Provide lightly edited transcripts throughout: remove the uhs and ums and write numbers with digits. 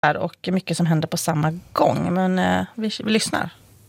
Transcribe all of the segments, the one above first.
och mycket som händer på samma gång. Men vi lyssnar.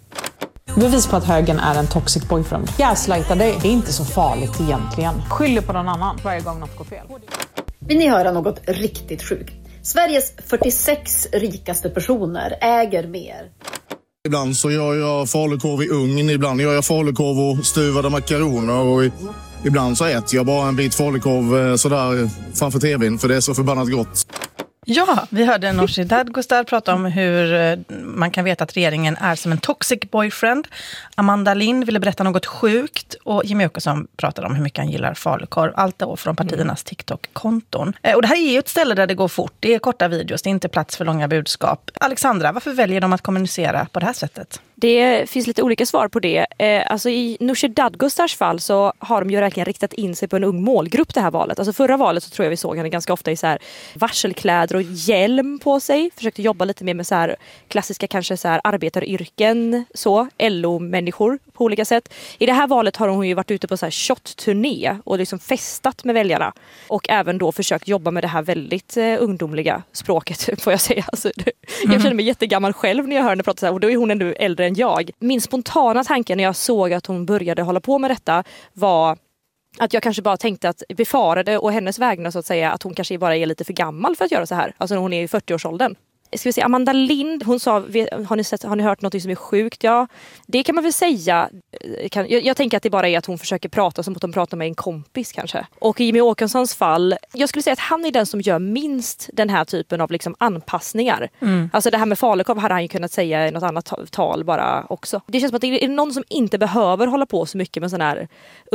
Bevis på att högern är en toxic boyfriend. Gaslighta dig är inte så farligt egentligen. Skyller på någon annan varje gång något går fel. Vill ni höra något riktigt sjukt? Sveriges 46 rikaste personer äger mer. Ibland så gör jag falukorv i ugn, ibland gör jag falukorv och stuvade makaroner och ibland så äter jag bara en bit falukorv sådär framför tvn för det är så förbannat gott. Ja, vi hörde Nooshi Dadgostar prata om hur man kan veta att regeringen är som en toxic boyfriend. Amanda Lind ville berätta något sjukt och Jimmie Åkesson pratade om hur mycket han gillar falukorv. Allt då från partiernas TikTok-konton. Och det här är ju ett ställe där det går fort. Det är korta videos, det är inte plats för långa budskap. Alexandra, varför väljer de att kommunicera på det här sättet? Det finns lite olika svar på det. Alltså i Nooshi Dadgostars fall så har de ju verkligen riktat in sig på en ung målgrupp det här valet. Alltså förra valet så tror jag vi såg henne ganska ofta i så här varselkläder och hjälm på sig. Försökte jobba lite mer med så här klassiska kanske så här arbetaryrken, så LO-människor på olika sätt. I det här valet har hon ju varit ute på så här shot-turné och liksom festat med väljarna. Och även då försökt jobba med det här väldigt ungdomliga språket, får jag säga. Alltså, jag känner mig jättegammal själv när jag hör henne prata så här, och då är hon ändå äldre än jag. Min spontana tanke när jag såg att hon började hålla på med detta var att jag kanske bara tänkte att befarade och hennes vägnar så att säga att hon kanske bara är lite för gammal för att göra så här. Alltså när hon är i 40-årsåldern. Ska vi se, Amanda Lind, hon sa, har ni hört något som är sjukt? Ja, det kan man väl säga. Jag tänker att det bara är att hon försöker prata som att hon pratar med en kompis kanske. Och i Jimmie Åkessons fall, jag skulle säga att han är den som gör minst den här typen av liksom anpassningar. Alltså det här med falukorv hade han ju kunnat säga i något annat tal bara också. Det känns som att det är någon som inte behöver hålla på så mycket med sån här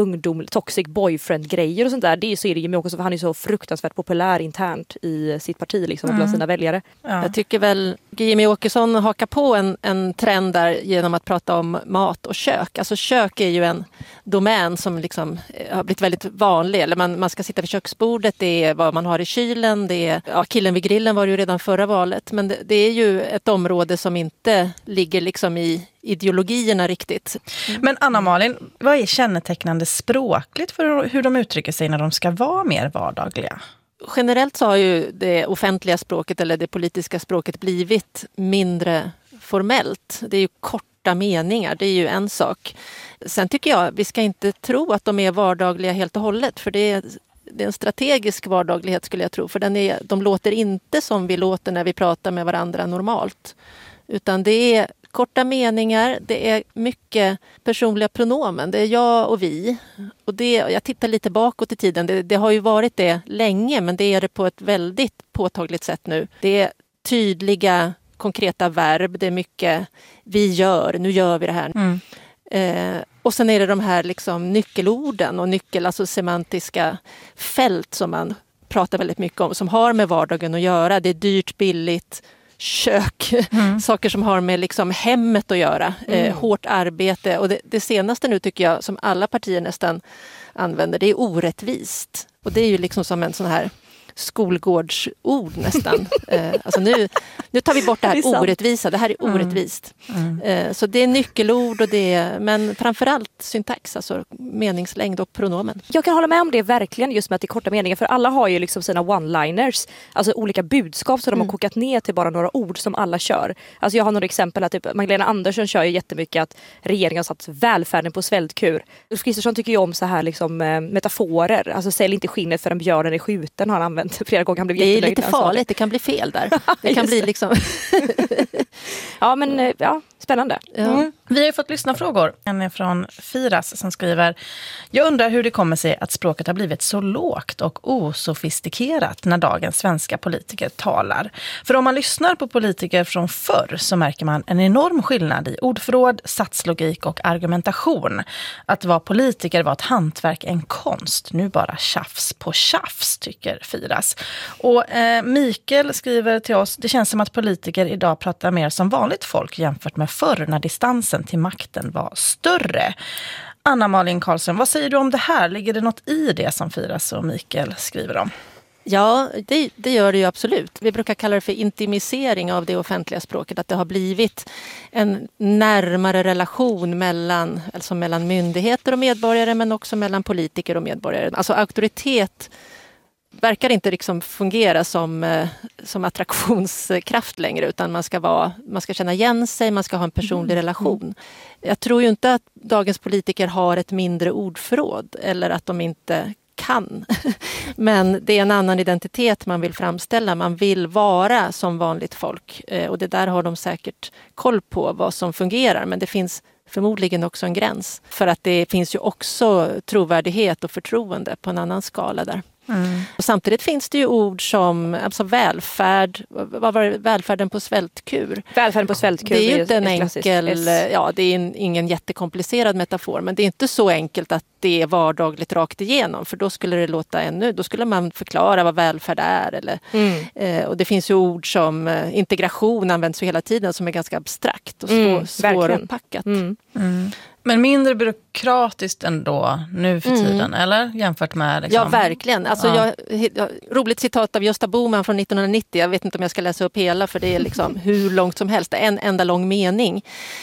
toxic boyfriend-grejer och sånt där. Det är så är det Jimmie Åkesson, för han är så fruktansvärt populär internt i sitt parti liksom, bland sina väljare. Ja. Jag tycker väl Jimmie Åkesson hakar på en trend där genom att prata om mat och kök. Alltså kök är ju en domän som liksom har blivit väldigt vanlig. Eller man ska sitta vid köksbordet, det är vad man har i kylen, det är, killen vid grillen var det ju redan förra valet. Men det är ju ett område som inte ligger liksom i ideologierna riktigt. Men Anna-Malin, vad är kännetecknande språkligt för hur de uttrycker sig när de ska vara mer vardagliga? Generellt så har ju det offentliga språket eller det politiska språket blivit mindre formellt. Det är ju korta meningar, det är ju en sak. Sen tycker jag, vi ska inte tro att de är vardagliga helt och hållet, för det är en strategisk vardaglighet skulle jag tro. För de låter inte som vi låter när vi pratar med varandra normalt. Utan det är korta meningar, det är mycket personliga pronomen. Det är jag och vi. Och jag tittar lite bakåt i tiden. Det har ju varit det länge, men det är det på ett väldigt påtagligt sätt nu. Det är tydliga, konkreta verb. Det är mycket vi gör, nu gör vi det här. Och sen är det de här liksom nyckelorden och alltså semantiska fält som man pratar väldigt mycket om, som har med vardagen att göra. Det är dyrt, billigt, kök, saker som har med liksom hemmet att göra, hårt arbete. Och det senaste nu tycker jag som alla partier nästan använder, det är orättvist. Och det är ju liksom som en sån här skolgårdsord nästan. Alltså nu tar vi bort det här orättvisa. Det här är orättvist. Så det är nyckelord och men framförallt syntax, alltså meningslängd och pronomen. Jag kan hålla med om det verkligen, just med att det är korta meningar, för alla har ju liksom sina one-liners, alltså olika budskap som de har kokat ner till bara några ord som alla kör. Alltså jag har några exempel att typ Magdalena Andersson kör ju jättemycket att regeringen har satt välfärden på svältkur. Ulf Kristersson tycker ju om så här liksom metaforer, alltså sälj inte skinnet för en björn är skjuten, har han använt flera gånger. Han blev jättenöjd. Det är lite farligt, det kan bli fel där. Det kan bli liksom... Ja, men spännande. Ja. Vi har ju fått lyssna frågor. En är från Firas som skriver: jag undrar hur det kommer sig att språket har blivit så lågt och osofistikerat när dagens svenska politiker talar. För om man lyssnar på politiker från förr så märker man en enorm skillnad i ordförråd, satslogik och argumentation. Att vara politiker var ett hantverk, en konst. Nu bara tjafs på tjafs, tycker Firas. Och Mikael skriver till oss: det känns som att politiker idag pratar mer som vanligt folk jämfört med förr när distansen till makten var större. Anna-Malin Karlsson, vad säger du om det här? Ligger det något i det som Firas och Mikael skriver om? Ja, det gör det ju absolut. Vi brukar kalla det för intimisering av det offentliga språket. Att det har blivit en närmare relation mellan myndigheter och medborgare, men också mellan politiker och medborgare. Alltså auktoritet verkar inte liksom fungera som attraktionskraft längre, utan man ska känna igen sig, man ska ha en personlig relation. Jag tror ju inte att dagens politiker har ett mindre ordförråd eller att de inte kan. Men det är en annan identitet man vill framställa. Man vill vara som vanligt folk. Och det där har de säkert koll på vad som fungerar. Men det finns förmodligen också en gräns. För att det finns ju också trovärdighet och förtroende på en annan skala där. Och samtidigt finns det ju ord som alltså välfärd, vad var det? Välfärden på svältkur. Välfärden på svältkur. Det är ju inte en enkel, det är ingen jättekomplicerad metafor, men det är inte så enkelt att det är vardagligt rakt igenom, för då skulle det låta då skulle man förklara vad välfärd är. Eller, och det finns ju ord som integration används ju hela tiden som är ganska abstrakt och svårupppackat. Men mindre byråkratiskt ändå nu för tiden, eller? Jämfört med... Liksom... Ja, verkligen. Alltså, roligt citat av Gösta Bohman från 1990. Jag vet inte om jag ska läsa upp hela, för det är liksom hur långt som helst. En enda lång mening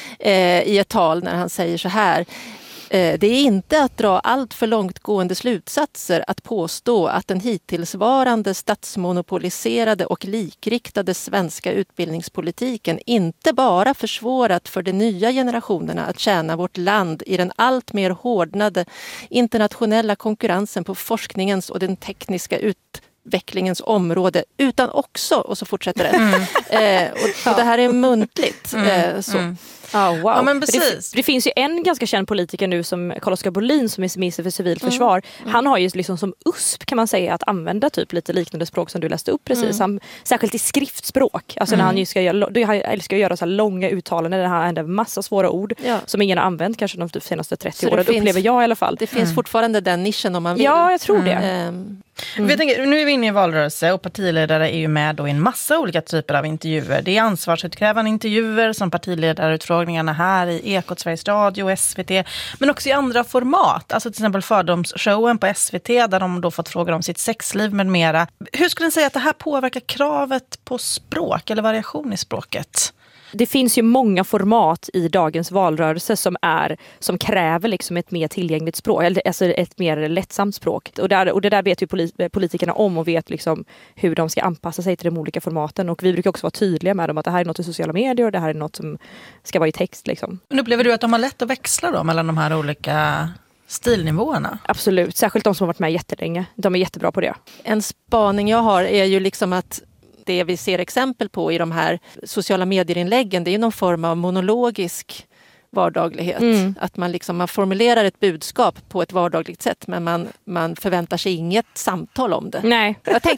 i ett tal när han säger så här. Det är inte att dra allt för långtgående slutsatser att påstå att den hittillsvarande statsmonopoliserade och likriktade svenska utbildningspolitiken inte bara försvårat för de nya generationerna att tjäna vårt land i den allt mer hårdnade internationella konkurrensen på forskningens och den tekniska utvecklingens område, utan också, och så fortsätter det. Och det här är muntligt. Så. Wow. Ja, men precis. Det finns ju en ganska känd politiker nu som Carl-Oskar Bohlin som är minister för civilt försvar. Han har ju liksom som USP kan man säga att använda typ lite liknande språk som du läste upp precis. Särskilt i skriftspråk. Alltså när han ju ska älskar att göra så här långa uttalanden där han använder massa svåra ord som ingen har använt kanske de senaste 30 åren. Det upplever jag i alla fall. Det finns fortfarande den nischen om man vill. Ja, jag tror det. Jag tänker, nu är vi inne i valrörelse och partiledare är ju med då i en massa olika typer av intervjuer. Det är ansvarsutkrävande intervjuer som partiledarutfrågningarna här i Ekot, Sveriges Radio och SVT, men också i andra format. Alltså till exempel fördomsshowen på SVT där de då fått frågor om sitt sexliv med mera. Hur skulle ni säga att det här påverkar kravet på språk eller variation i språket? Det finns ju många format i dagens valrörelse som kräver liksom ett mer tillgängligt språk, eller alltså ett mer lättsamt språk. Och det där vet ju politikerna om och vet liksom hur de ska anpassa sig till de olika formaten. Och vi brukar också vara tydliga med dem att det här är något i sociala medier och det här är något som ska vara i text. Liksom. Men upplever du att de har lätt att växla då mellan de här olika stilnivåerna? Absolut, särskilt de som har varit med jättelänge. De är jättebra på det. En spaning jag har är ju liksom att det vi ser exempel på i de här sociala medierinläggen, det är ju någon form av monologisk vardaglighet. Att man formulerar ett budskap på ett vardagligt sätt, men man förväntar sig inget samtal om det. Nej.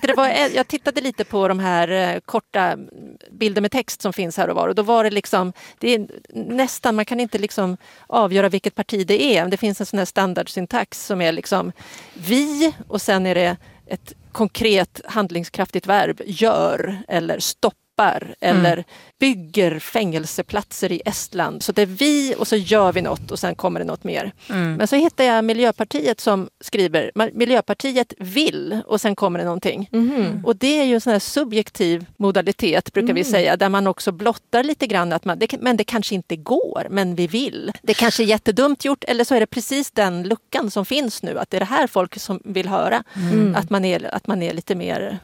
Jag tittade lite på de här korta bilder med text som finns här och var, och då var det liksom, det är nästan, man kan inte liksom avgöra vilket parti det är. Det finns en sån här standardsyntax som är liksom vi, och sen är det ett konkret handlingskraftigt verb, gör eller stoppar eller bygger fängelseplatser i Estland. Så det är vi och så gör vi något och sen kommer det något mer. Men så hittar jag Miljöpartiet som skriver Miljöpartiet vill och sen kommer det någonting. Och det är ju en sån här subjektiv modalitet brukar vi säga, där man också blottar lite grann att men det kanske inte går, men vi vill. Det kanske är jättedumt gjort, eller så är det precis den luckan som finns nu, att det är det här folk som vill höra. Att man är lite mer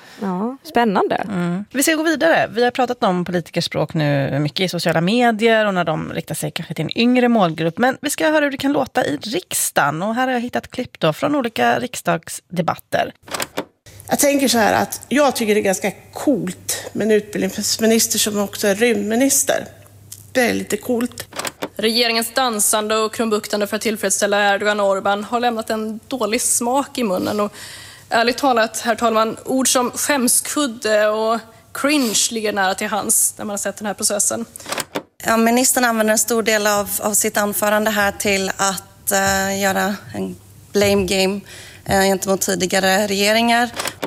spännande. Vi ska gå vidare. Vi har pratat om politikerspråk nu mycket i sociala medier och när de riktar sig kanske till en yngre målgrupp. Men vi ska höra hur det kan låta i riksdagen. Och här har jag hittat klipp då från olika riksdagsdebatter. Jag tänker så här att jag tycker det är ganska coolt med en utbildningsminister som också är rymdminister. Det är lite coolt. Regeringens dansande och krumbuktande för att tillfredsställa Erdogan och Orbán har lämnat en dålig smak i munnen. Och ärligt talat, herr talman, ord som skämskudde och cringe ligger nära till hands när man har sett den här processen. Ja, ministern använder en stor del av sitt anförande här till att göra en blame game gentemot tidigare regeringar.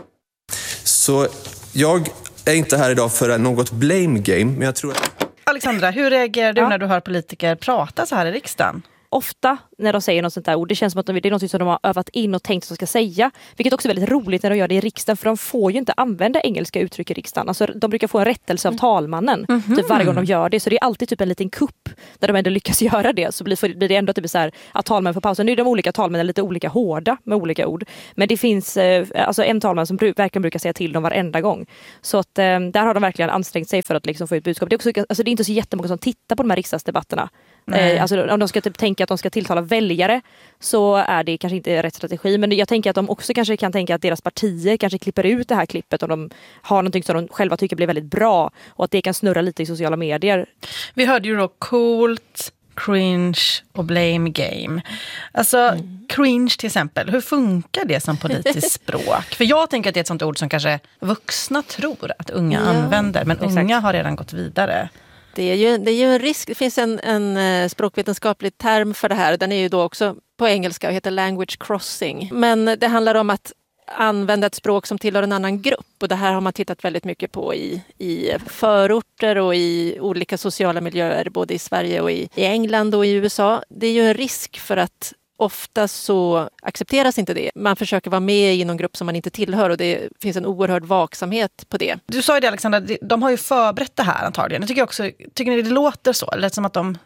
Så jag är inte här idag för något blame game, men jag tror... Alexandra, hur reagerar du när du hör politiker prata så här i riksdagen? ofta när de säger något sånt där ord, det känns som att det är något som de har övat in och tänkt att de ska säga. Vilket också är väldigt roligt när de gör det i riksdagen, för de får ju inte använda engelska uttryck i riksdagen. Alltså de brukar få en rättelse av talmannen typ varje gång de gör det. Så det är alltid typ en liten kupp där de ändå lyckas göra det. Så blir det ändå typ så här att talmannen får pausa. Nu är de olika talmännen lite olika hårda med olika ord. Men det finns alltså en talman som verkligen brukar säga till dem varenda gång. Så att där har de verkligen ansträngt sig för att liksom få ut budskap. Det är, också, alltså det är inte så jättemånga som tittar på de här riksdagsdebatterna. Alltså om de ska typ tänka att de ska tilltala väljare, så är det kanske inte rätt strategi. Men jag tänker att de också kanske kan tänka att deras partier kanske klipper ut det här klippet om de har någonting som de själva tycker blir väldigt bra, och att det kan snurra lite i sociala medier. Vi hörde ju då coolt, cringe och blame game. Alltså cringe till exempel, hur funkar det som politiskt språk? För jag tänker att det är ett sånt ord som kanske vuxna tror att unga använder, men unga har redan gått vidare. Det är ju en risk. Det finns en språkvetenskaplig term för det här. Den är ju då också på engelska och heter language crossing. Men det handlar om att använda ett språk som tillhör en annan grupp. Och det här har man tittat väldigt mycket på i förorter och i olika sociala miljöer, både i Sverige och i England och i USA. Det är ju en risk för att ofta så accepteras inte det. Man försöker vara med i någon grupp som man inte tillhör, och det finns en oerhörd vaksamhet på det. Du sa ju det, Alexandra, de har ju förberett det här antagligen. Jag tycker ni det låter så? Eller som att de...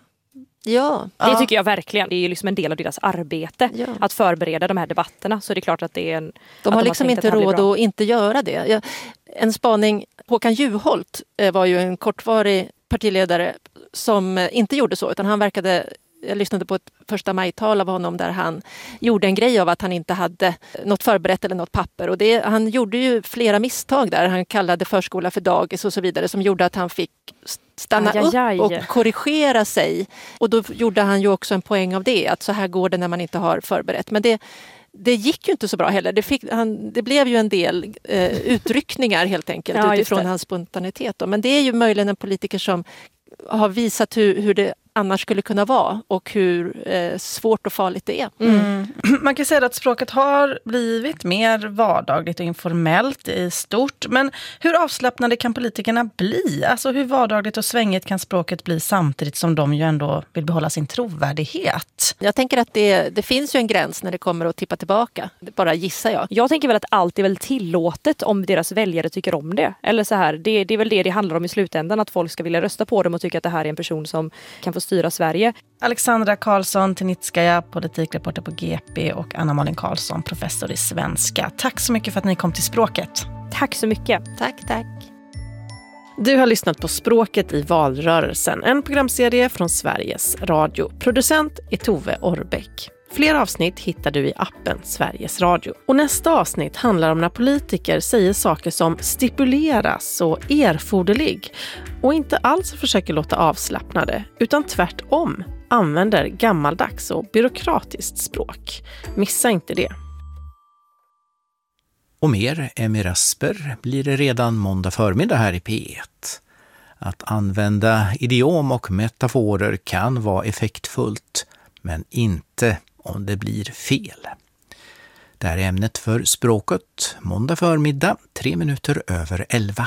Ja, det tycker jag verkligen. Det är ju liksom en del av deras arbete att förbereda de här debatterna. Så det är klart att det är en... De har liksom inte råd att inte göra det. En spaning, Håkan Juholt var ju en kortvarig partiledare som inte gjorde så, utan han verkade... Jag lyssnade på ett första majtal av honom där han gjorde en grej av att han inte hade något förberett eller något papper. Och han gjorde ju flera misstag där. Han kallade förskola för dagis och så vidare, som gjorde att han fick stanna upp och korrigera sig. Och då gjorde han ju också en poäng av det, att så här går det när man inte har förberett. Men det gick ju inte så bra heller. Det blev ju en del utryckningar helt enkelt utifrån hans spontanitet. Då. Men det är ju möjligen en politiker som har visat hur det annars skulle kunna vara och hur svårt och farligt det är. Man kan säga att språket har blivit mer vardagligt och informellt i stort. Men hur avslappnade kan politikerna bli? Alltså hur vardagligt och svängigt kan språket bli samtidigt som de ju ändå vill behålla sin trovärdighet? Jag tänker att det finns ju en gräns när det kommer att tippa tillbaka. Det bara gissar jag. Jag tänker väl att allt är väl tillåtet om deras väljare tycker om det. Eller så här, det är väl det handlar om i slutändan, att folk ska vilja rösta på dem och tycka att det här är en person som kan få styra Sverige. Alexandra Karlsson Tenitskaja, politikreporter på GP, och Anna-Malin Karlsson, professor i svenska. Tack så mycket för att ni kom till Språket. Tack så mycket. Tack. Du har lyssnat på Språket i valrörelsen, en programserie från Sveriges Radio. Producent är Tove Orbeck. Fler avsnitt hittar du i appen Sveriges Radio. Och nästa avsnitt handlar om när politiker säger saker som stipuleras och erforderlig och inte alls försöker låta avslappnade, utan tvärtom använder gammaldags och byråkratiskt språk. Missa inte det. Och mer Emmy Rasper blir det redan måndag förmiddag här i P1. Att använda idiom och metaforer kan vara effektfullt, men inte om det blir fel. Det här är ämnet för Språket, måndag förmiddag, 11:03.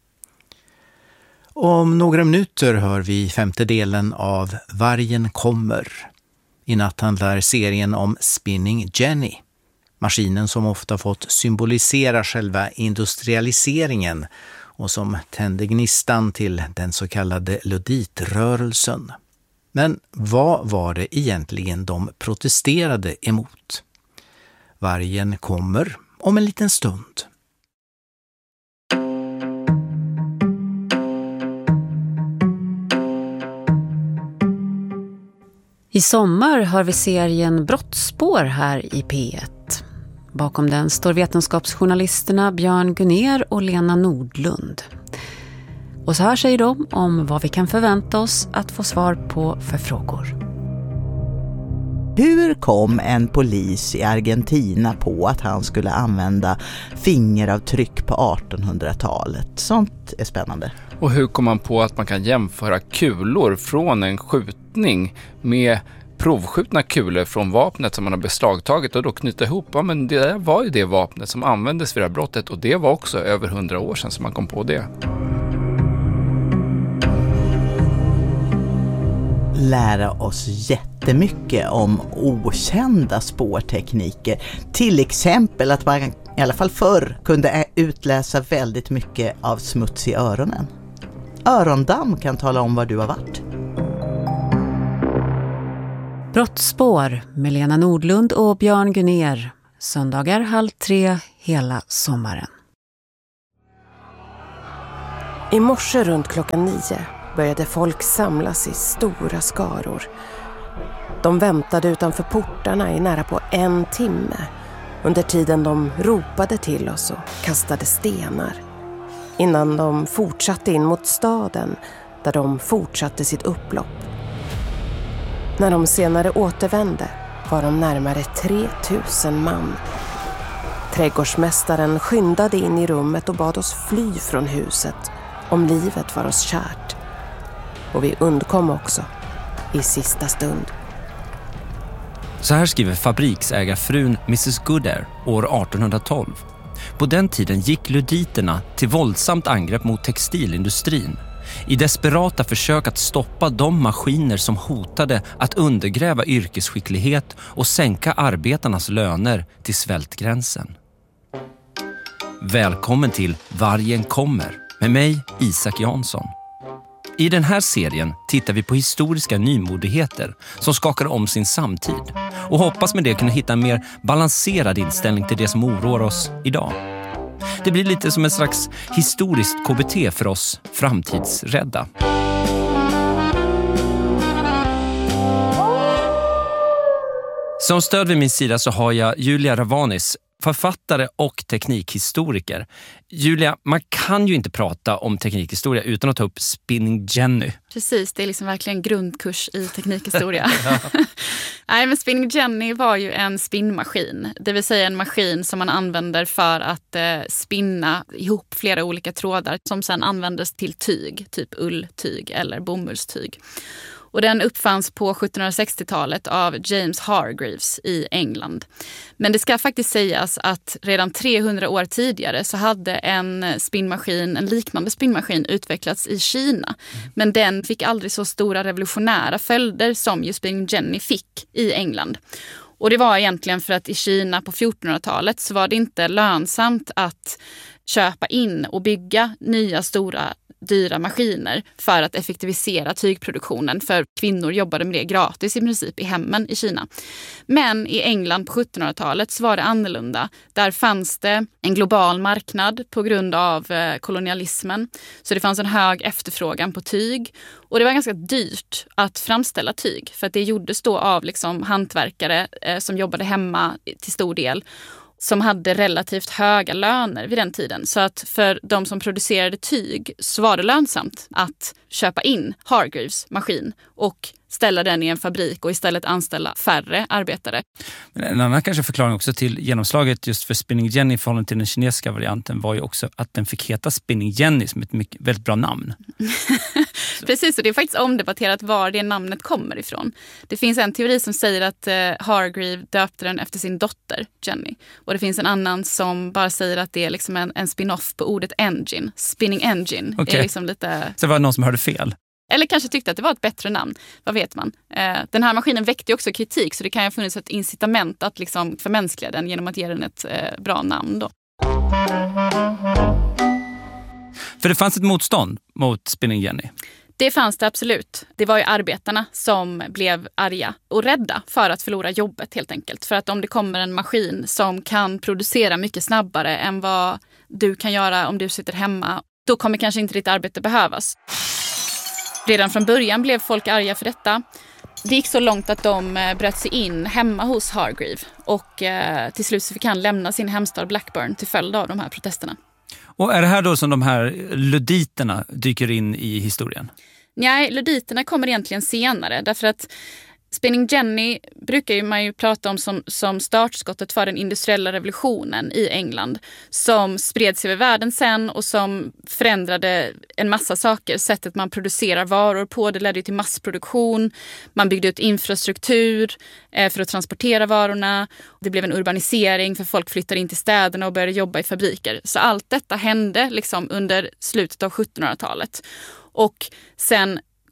Om några minuter hör vi femte delen av Vargen kommer. I natt handlar serien om Spinning Jenny, maskinen som ofta fått symbolisera själva industrialiseringen och som tände gnistan till den så kallade ludditrörelsen. Men vad var det egentligen de protesterade emot? Vargen kommer om en liten stund. I sommar har vi serien Brottsspår här i P1. Bakom den står vetenskapsjournalisterna Björn Gunner och Lena Nordlund. Och så här säger de om vad vi kan förvänta oss att få svar på för frågor. Hur kom en polis i Argentina på att han skulle använda fingeravtryck på 1800-talet? Sånt är spännande. Och hur kom man på att man kan jämföra kulor från en skjutning med provskjutna kulor från vapnet som man har beslagtagit och då knyta ihop? Ja, men det var ju det vapnet som användes vid det här brottet, och det var också över 100 år sedan som man kom på det. lära oss jättemycket om okända spårtekniker. Till exempel att man i alla fall förr kunde utläsa väldigt mycket av smuts i öronen. Örondamm kan tala om var du har varit. Brottsspår med Lena Nordlund och Björn Gunnér. Söndagar 14:30 hela sommaren. I morse runt 9:00 började folk samlas i stora skaror. De väntade utanför portarna i nära på 1 timme. Under tiden de ropade till oss och kastade stenar. Innan de fortsatte in mot staden där de fortsatte sitt upplopp. När de senare återvände var de närmare 3000 man. Trädgårdsmästaren skyndade in i rummet och bad oss fly från huset om livet var oss kärt. Och vi undkom också i sista stund. Så här skriver fabriksägarfrun Mrs. Goodare år 1812. På den tiden gick luditerna till våldsamt angrepp mot textilindustrin. I desperata försök att stoppa de maskiner som hotade att undergräva yrkesskicklighet och sänka arbetarnas löner till svältgränsen. Välkommen till Vargen kommer med mig, Isak Jansson. I den här serien tittar vi på historiska nymodigheter som skakar om sin samtid och hoppas med det kunna hitta en mer balanserad inställning till det som oroar oss idag. Det blir lite som en slags historiskt KBT för oss framtidsrädda. Som stöd vid min sida så har jag Julia Ravanis, författare och teknikhistoriker. Julia, man kan ju inte prata om teknikhistoria utan att ta upp Spinning Jenny. Precis, det är liksom verkligen grundkurs i teknikhistoria. Nej, men Spinning Jenny var ju en spinnmaskin. Det vill säga en maskin som man använder för att spinna ihop flera olika trådar som sedan användes till tyg, typ ulltyg eller bomullstyg. Och den uppfanns på 1760-talet av James Hargreaves i England. Men det ska faktiskt sägas att redan 300 år tidigare så hade en liknande spinnmaskin utvecklats i Kina. Men den fick aldrig så stora revolutionära följder som just Spinning Jenny fick i England. Och det var egentligen för att i Kina på 1400-talet så var det inte lönsamt att köpa in och bygga nya stora dyra maskiner för att effektivisera tygproduktionen, för kvinnor jobbade med det gratis i princip i hemmen i Kina. Men i England på 1700-talet så var det annorlunda. Där fanns det en global marknad på grund av kolonialismen. Så det fanns en hög efterfrågan på tyg. Och det var ganska dyrt att framställa tyg, för att det gjordes då av liksom hantverkare som jobbade hemma till stor del, som hade relativt höga löner vid den tiden. Så att för de som producerade tyg så var det lönsamt att köpa in Hargreaves maskin och ställa den i en fabrik och istället anställa färre arbetare. Men en annan kanske förklaring också till genomslaget just för Spinning Jenny i förhållande till den kinesiska varianten var ju också att den fick heta Spinning Jenny som ett väldigt bra namn. Precis, och det är faktiskt omdebatterat var det namnet kommer ifrån. Det finns en teori som säger att Hargreave döpte den efter sin dotter Jenny. Och det finns en annan som bara säger att det är liksom en spin-off på ordet engine. Spinning Engine. Okay. Är liksom lite... Så det var någon som hörde fel? Eller kanske tyckte att det var ett bättre namn. Vad vet man? Den här maskinen väckte ju också kritik, så det kan ju ha funnits ett incitament att liksom förmänskliga den genom att ge den ett bra namn då. För det fanns ett motstånd mot Spinning Jenny. Det fanns det absolut. Det var ju arbetarna som blev arga och rädda för att förlora jobbet helt enkelt. För att om det kommer en maskin som kan producera mycket snabbare än vad du kan göra om du sitter hemma, då kommer kanske inte ditt arbete behövas. Redan från början blev folk arga för detta. Det gick så långt att de bröt sig in hemma hos Hargreave och till slut så fick han lämna sin hemstad Blackburn till följd av de här protesterna. Och är det här då som de här luditerna dyker in i historien? Nej, luditerna kommer egentligen senare, därför att Spinning Jenny brukar man ju prata om som startskottet för den industriella revolutionen i England, som spred sig över världen sen och som förändrade en massa saker. Sättet man producerar varor på, det ledde till massproduktion. Man byggde ut infrastruktur för att transportera varorna. Det blev en urbanisering för folk flyttade in till städerna och började jobba i fabriker. Så allt detta hände liksom under slutet av 1700-talet. Och sen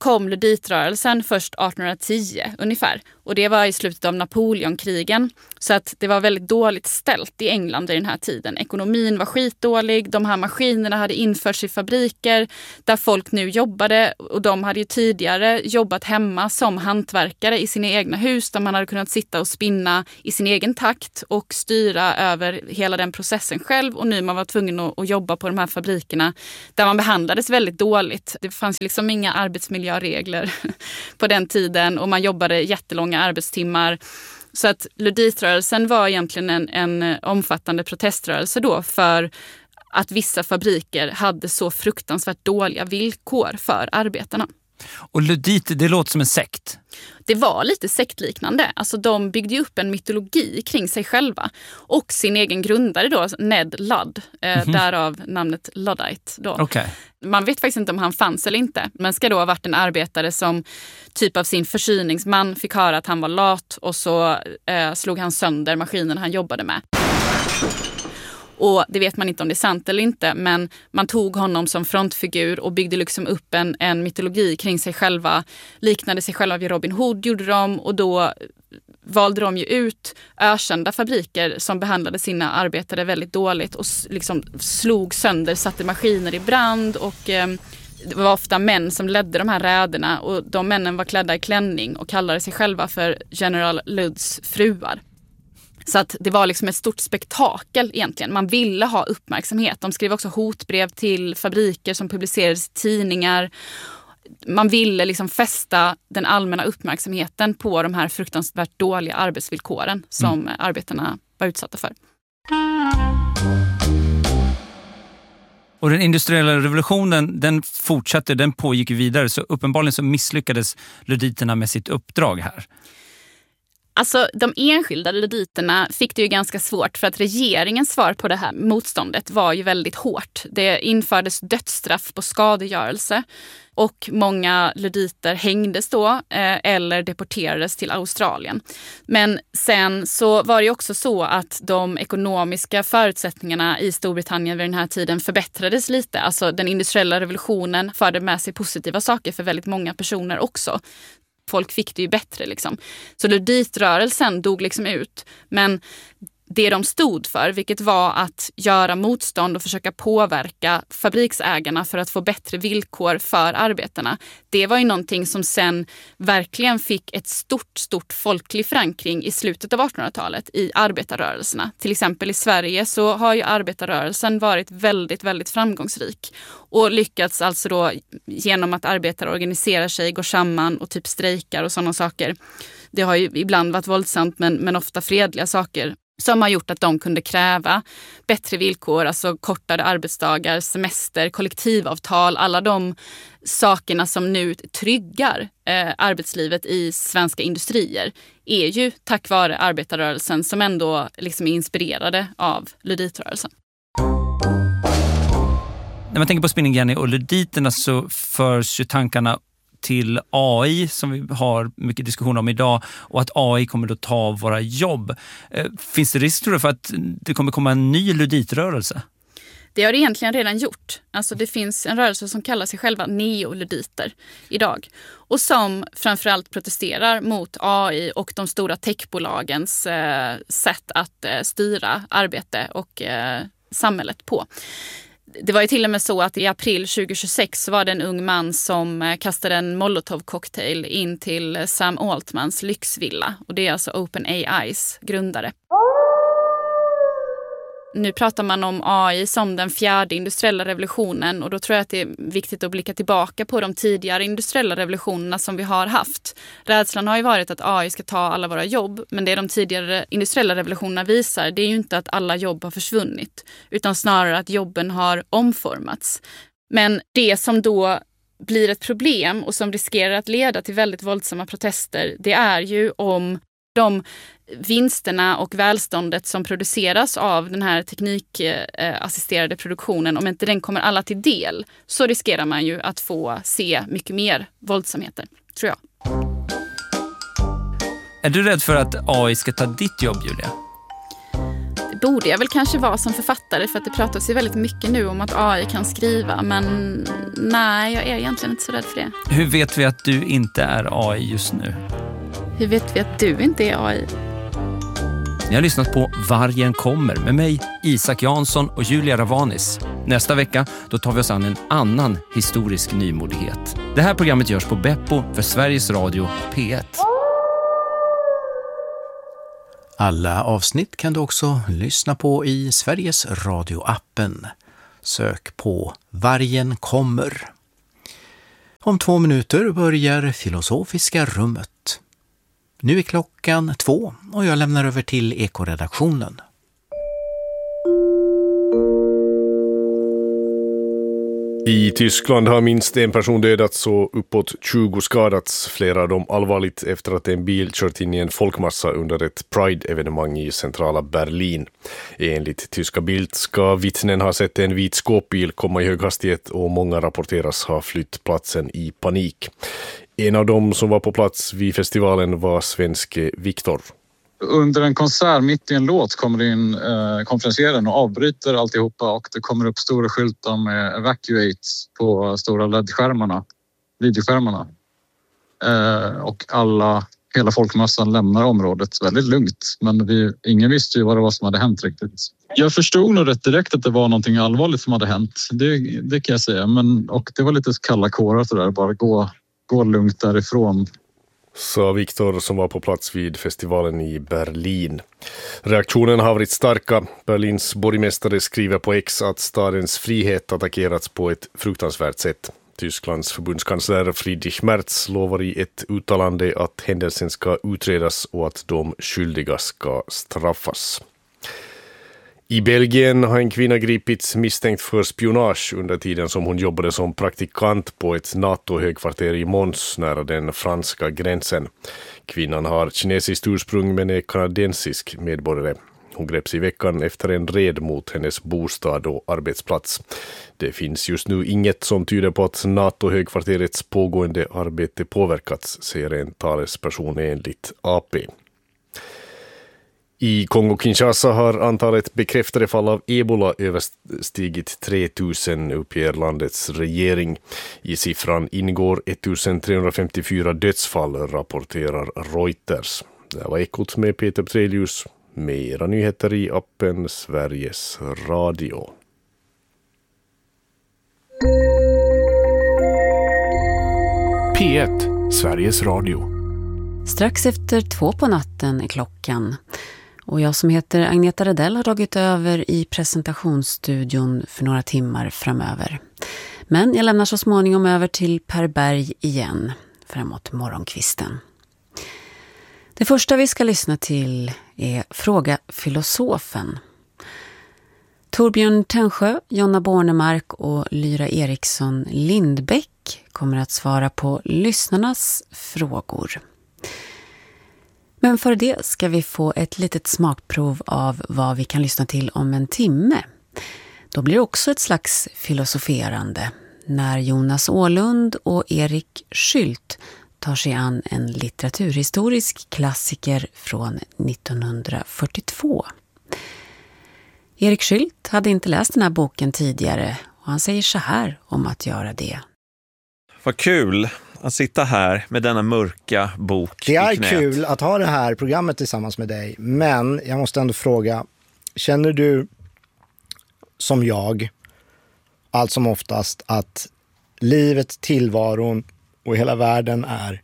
kom luditrörelsen först 1810 ungefär. Och det var i slutet av Napoleonkrigen. Så att det var väldigt dåligt ställt i England i den här tiden. Ekonomin var skitdålig. De här maskinerna hade införts i fabriker där folk nu jobbade. Och de hade ju tidigare jobbat hemma som hantverkare i sina egna hus. Där man hade kunnat sitta och spinna i sin egen takt och styra över hela den processen själv. Och nu man var tvungen att jobba på de här fabrikerna där man behandlades väldigt dåligt. Det fanns liksom inga arbetsmiljöregler på den tiden och man jobbade jättelånga arbetstimmar. Så att luditrörelsen var egentligen en omfattande proteströrelse då för att vissa fabriker hade så fruktansvärt dåliga villkor för arbetarna. Och ludit, det låter som en sekt. Det var lite sektliknande. Alltså de byggde upp en mytologi kring sig själva. Och sin egen grundare då, Ned Ludd. Därav namnet Luddite då. Okay. Man vet faktiskt inte om han fanns eller inte. Men ska då ha varit en arbetare som typ av sin försyningsman fick höra att han var lat. Och så slog han sönder maskinen han jobbade med. Och det vet man inte om det är sant eller inte, men man tog honom som frontfigur och byggde liksom upp en mytologi kring sig själva. Liknade sig själva vid Robin Hood gjorde de, och då valde de ju ut ökända fabriker som behandlade sina arbetare väldigt dåligt och liksom slog sönder, satte maskiner i brand, och det var ofta män som ledde de här räderna, och de männen var klädda i klänning och kallade sig själva för General Ludds fruar. Så att det var liksom ett stort spektakel egentligen. Man ville ha uppmärksamhet. De skrev också hotbrev till fabriker som publicerades i tidningar. Man ville liksom fästa den allmänna uppmärksamheten på de här fruktansvärt dåliga arbetsvillkoren som arbetarna var utsatta för. Och den industriella revolutionen, den fortsatte, den pågick vidare. Så uppenbarligen så misslyckades luditerna med sitt uppdrag här. Alltså de enskilda luditerna fick det ju ganska svårt, för att regeringens svar på det här motståndet var ju väldigt hårt. Det infördes dödsstraff på skadegörelse och många luditer hängdes då eller deporterades till Australien. Men sen så var det också så att de ekonomiska förutsättningarna i Storbritannien vid den här tiden förbättrades lite. Alltså den industriella revolutionen förde med sig positiva saker för väldigt många personer också. Folk fick det ju bättre liksom. Så luditrörelsen dog liksom ut. Men det de stod för, vilket var att göra motstånd och försöka påverka fabriksägarna för att få bättre villkor för arbetarna. Det var ju någonting som sen verkligen fick ett stort folklig förankring i slutet av 1800-talet i arbetarrörelserna. Till exempel i Sverige så har ju arbetarrörelsen varit väldigt framgångsrik och lyckats alltså då genom att arbetare organiserar sig, går samman och typ strejkar och sådana saker. Det har ju ibland varit våldsamt men ofta fredliga saker som har gjort att de kunde kräva bättre villkor, alltså kortare arbetsdagar, semester, kollektivavtal, alla de sakerna som nu tryggar arbetslivet i svenska industrier är ju tack vare arbetarrörelsen, som ändå liksom är inspirerade av luditrörelsen. När man tänker på Spinning Jenny och luditerna så förs ju tankarna till AI som vi har mycket diskussion om idag, och att AI kommer att ta våra jobb. Finns det risk, tror du, för att det kommer komma en ny luditrörelse? Det har det egentligen redan gjort. Alltså det finns en rörelse som kallar sig själva neoluditer idag. Och som framförallt protesterar mot AI och de stora techbolagens sätt att styra arbete och samhället på. Det var ju till och med så att i april 2026 så var det en ung man som kastade en Molotov-cocktail in till Sam Altmans lyxvilla. Och det är alltså OpenAIs grundare. Nu pratar man om AI som den fjärde industriella revolutionen, och då tror jag att det är viktigt att blicka tillbaka på de tidigare industriella revolutionerna som vi har haft. Rädslan har ju varit att AI ska ta alla våra jobb, men det de tidigare industriella revolutionerna visar, det är ju inte att alla jobb har försvunnit, utan snarare att jobben har omformats. Men det som då blir ett problem och som riskerar att leda till väldigt våldsamma protester, det är ju om de vinsterna och välståndet som produceras av den här teknikassisterade produktionen, om inte den kommer alla till del, så riskerar man ju att få se mycket mer våldsamheter, tror jag. Är du rädd för att AI ska ta ditt jobb, Julia? Det borde jag väl kanske vara som författare, för att det pratas ju väldigt mycket nu om att AI kan skriva, men nej, jag är egentligen inte så rädd för det. Hur vet vi att du inte är AI just nu? Hur vet vi att du inte är AI? Ni har lyssnat på Vargen kommer med mig, Isak Jansson och Julia Ravanis. Nästa vecka då tar vi oss an en annan historisk nymodighet. Det här programmet görs på Beppo för Sveriges Radio P1. Alla avsnitt kan du också lyssna på i Sveriges Radio-appen. Sök på Vargen kommer. Om 2 minuter börjar Filosofiska rummet. Nu är klockan 2 och jag lämnar över till Ekoredaktionen. I Tyskland har minst en person dödats och uppåt 20 skadats, flera av dem allvarligt efter att en bil kört in i en folkmassa under ett Pride-evenemang i centrala Berlin. Enligt tyska Bild ska vittnen ha sett en vit skåpbil komma i hög hastighet och många rapporteras ha flytt platsen i panik. En av dem som var på plats vid festivalen var svenske Viktor. Under en konsert mitt i en låt kommer det in konferencieren och avbryter alltihopa, och det kommer upp stora skyltar med evacuate på stora LED-skärmarna, videoskärmarna. Och hela folkmassan lämnar området väldigt lugnt, men ingen visste ju vad det var som hade hänt riktigt. Jag förstod nog rätt direkt att det var någonting allvarligt som hade hänt, det kan jag säga, och det var lite kalla kårar så där, bara gå lugnt därifrån. Sa Viktor som var på plats vid festivalen i Berlin. Reaktionen har varit starka. Berlins borgmästare skriver på X att stadens frihet attackerats på ett fruktansvärt sätt. Tysklands förbundskansler Friedrich Merz lovar i ett uttalande att händelsen ska utredas och att de skyldiga ska straffas. I Belgien har en kvinna gripits misstänkt för spionage under tiden som hon jobbade som praktikant på ett NATO-högkvarter i Mons nära den franska gränsen. Kvinnan har kinesiskt ursprung men är kanadensisk medborgare. Hon greps i veckan efter en red mot hennes bostad och arbetsplats. Det finns just nu inget som tyder på att NATO-högkvarterets pågående arbete påverkats, säger en talesperson enligt AP. I Kongo-Kinshasa har antalet bekräftade fall av ebola överstigit 3000, uppger landets regering. I siffran ingår 1354 dödsfall, rapporterar Reuters. Det var Ekot med Peter Trelius. Mera nyheter i appen Sveriges Radio. P1, Sveriges Radio. Strax efter 2 på natten är klockan. Och jag som heter Agneta Redell har tagit över i presentationsstudion för några timmar framöver. Men jag lämnar så småningom över till Per Berg igen framåt morgonkvisten. Det första vi ska lyssna till är Fråga filosofen. Torbjörn Tännsjö, Jonna Bornemark och Lyra Eriksson Lindbäck kommer att svara på lyssnarnas frågor. Men för det ska vi få ett litet smakprov av vad vi kan lyssna till om en timme. Då blir det också ett slags filosoferande när Jonas Åhlund och Erik Skylt tar sig an en litteraturhistorisk klassiker från 1942. Erik Skylt hade inte läst den här boken tidigare och han säger så här om att göra det. Vad kul att sitta här med denna mörka bok Det är i knät. kul att ha det här programmet tillsammans med dig, men jag måste ändå fråga, känner du som jag allt som oftast att livet, tillvaron och hela världen är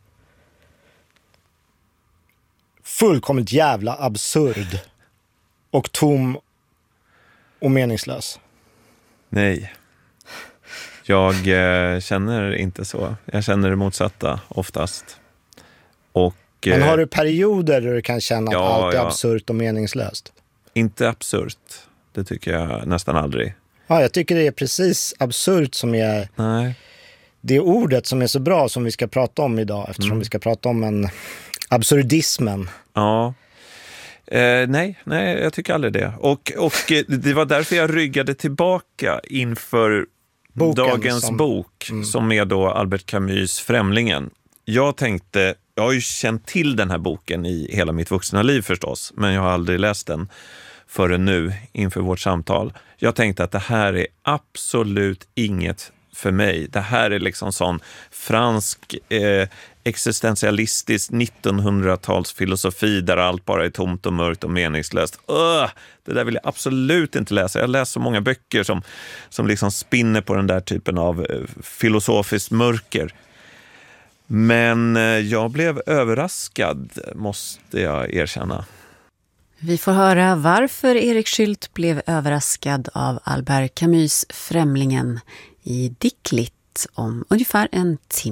fullkomligt jävla absurd och tom och meningslös? Nej. Jag känner inte så. Jag känner det motsatta oftast. Men har du perioder där du kan känna att allt är absurt och meningslöst? Inte absurt. Det tycker jag nästan aldrig. Ja, jag tycker det är precis absurt som är det ordet som är så bra som vi ska prata om idag, eftersom vi ska prata om en absurdismen. Ja. Nej, jag tycker aldrig det. Och det var därför jag ryggade tillbaka inför dagens bok som är då Albert Camus' Främlingen. Jag har ju känt till den här boken i hela mitt vuxna liv förstås, men jag har aldrig läst den förrän nu inför vårt samtal. Jag tänkte att det här är absolut inget för mig. Det här är liksom sån fransk existentialistisk 1900-talsfilosofi där allt bara är tomt och mörkt och meningslöst. Det där vill jag absolut inte läsa. Jag har läst så många böcker som liksom spinner på den där typen av filosofiskt mörker. Men jag blev överraskad, måste jag erkänna. Vi får höra varför Erik Schüldt blev överraskad av Albert Camus' Främlingen i Dicklit om ungefär en timme.